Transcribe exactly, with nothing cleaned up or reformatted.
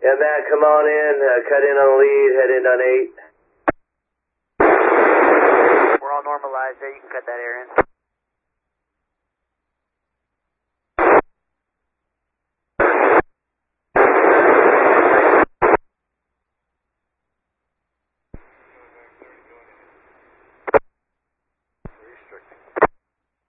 Yeah, Matt, come on in, uh, cut in on the lead, head in on eight. We're all normalized there, you can cut that air in.